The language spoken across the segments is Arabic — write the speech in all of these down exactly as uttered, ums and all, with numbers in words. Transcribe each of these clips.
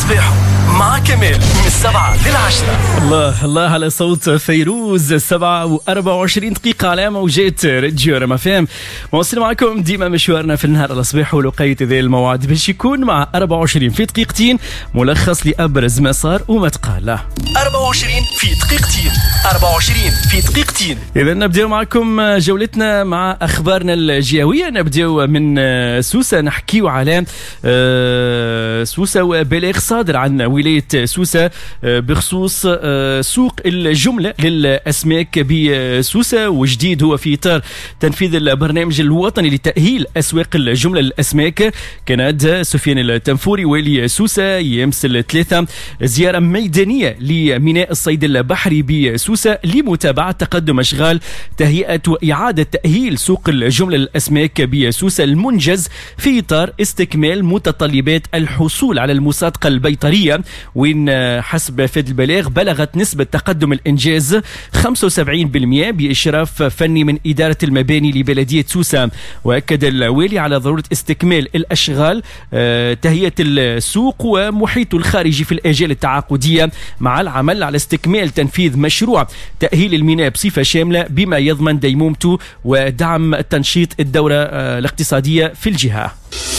الصباح مع كمال من السبعة للعشرة. الله الله على صوت فيروز. سبعة وأربعة وعشرين دقيقة على موجات راديو ريم اف ام. مواصل معكم ديما مشوارنا في النهار الصباح ولقيت ذي الموعد باش يكون مع أربعة وعشرين في دقيقتين ملخص لأبرز ما صار وما تقال. أربعة وعشرين في دقيقتين أربعة وعشرين في دقيقتين. إذا نبدأ معكم جولتنا مع أخبارنا الجهوية. نبدأ من سوسة، نحكيو على سوسة وبلاغ صادر عن ولاية سوسة بخصوص سوق الجملة للأسماك بسوسة، وجديد هو في إطار تنفيذ البرنامج الوطني لتأهيل أسواق الجملة للأسماك. كان أدى سفيان التنفوري والي سوسة يمس الثلاثة زيارة ميدانية لميناء الصيد البحري بسوسة لمتابعة تقدم أشغال تهيئة وإعادة تأهيل سوق الجملة للأسماك بسوسة المنجز في إطار استكمال متطلبات الحصول على المصادقة البيطرية، وين حسب فد البلاغ بلغت نسبة تقدم الإنجاز خمسة وسبعين بالمئة بإشراف فني من إدارة المباني لبلدية سوسة. وأكد الوالي على ضرورة استكمال الأشغال تهيئة السوق ومحيطه الخارجي في الآجال التعاقدية، مع العمل على استكمال تنفيذ مشروع تأهيل الميناء بصفة شاملة بما يضمن ديمومته ودعم تنشيط الدورة الاقتصادية في الجهة.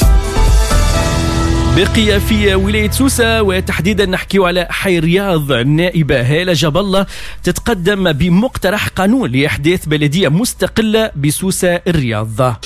بقي في ولاية سوسة وتحديدا نحكيو على حي رياض. النائبة هالة جاب الله تتقدم بمقترح قانون لإحداث بلدية مستقلة بسوسة الرياض.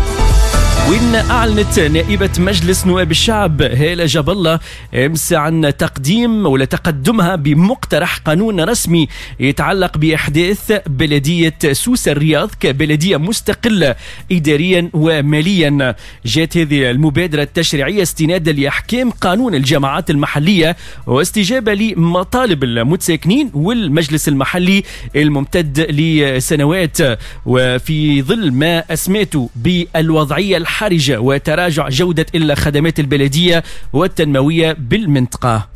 وإن أعلنت نائبة مجلس نواب الشعب هالة جاب الله أمس عن تقديم ولا تقدمها بمقترح قانون رسمي يتعلق بإحداث بلدية سوسة الرياض كبلدية مستقلة إداريا وماليا. جاءت هذه المبادرة التشريعية استنادا لأحكام قانون الجماعات المحلية واستجابة لمطالب المتساكنين والمجلس المحلي الممتد لسنوات، وفي ظل ما أسميته بالوضعية حرجة وتراجع جودة الخدمات البلدية والتنموية بالمنطقة.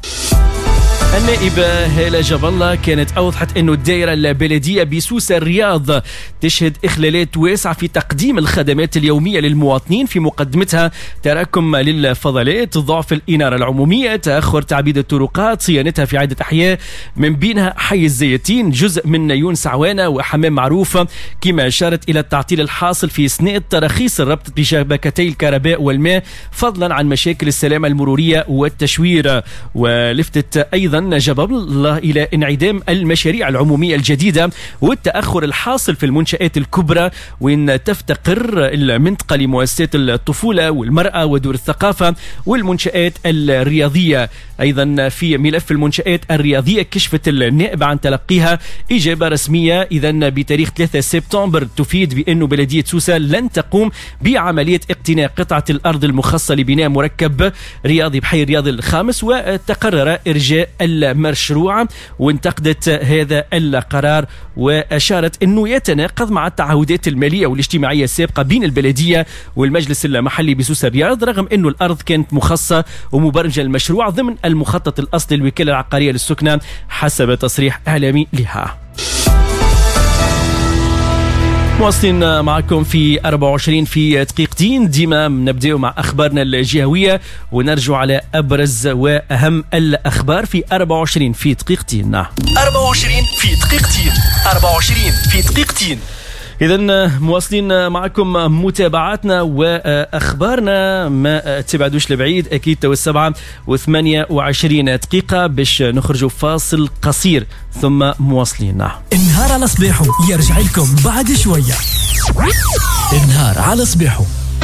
النائبة هالة جاب الله كانت أوضحت أنه الدائرة البلدية بسوسة الرياض تشهد إخلالات واسعة في تقديم الخدمات اليومية للمواطنين، في مقدمتها تراكم للفضلات، ضعف الإنارة العمومية، تأخر تعبيد الطرقات، صيانتها في عدة أحياء من بينها حي الزيتين، جزء من يونس عوانة وحمام معروفة، كما أشارت إلى التعطيل الحاصل في إسناد تراخيص الربط بشبكتي الكهرباء والماء، فضلا عن مشاكل السلامة المرورية والتشوير. ولفتت أيضا جاب الله إلى انعدام المشاريع العمومية الجديدة والتأخر الحاصل في المنشآت الكبرى، وإن تفتقر المنطقة لمؤسسات الطفولة والمرأة ودور الثقافة والمنشآت الرياضية. أيضا في ملف المنشآت الرياضية كشفت النائب عن تلقيها إجابة رسمية إذن بتاريخ ثلاثة سبتمبر تفيد بأن بلدية سوسة لن تقوم بعملية اقتناء قطعة الأرض المخصصة لبناء مركب رياضي بحي الرياض الخامس، وتقرر إرجاء المشروع. وانتقدت هذا القرار وأشارت أنه يتناقض مع التعهدات المالية والاجتماعية السابقة بين البلدية والمجلس المحلي بسوسة الرياض، رغم أنه الأرض كانت مخصصة ومبرمجة المشروع ضمن المخطط الأصلي للوكالة العقارية للسكنة حسب تصريح إعلامي لها. مواصلين معكم في أربعة وعشرين في دقيقتين. ديما نبدأ مع أخبارنا الجهوية ونرجع على أبرز وأهم الأخبار في أربعة وعشرين في دقيقتين. أربعة وعشرين في دقيقتين أربعة وعشرين في دقيقتين. إذن مواصلين معكم متابعاتنا وأخبارنا، ما تبعدوش لبعيد أكيد. تو السبعة وثمانية وعشرين دقيقة باش نخرجوا فاصل قصير ثم مواصلين. النهار على صباحه يرجع لكم بعد شوية. النهار على صباحه.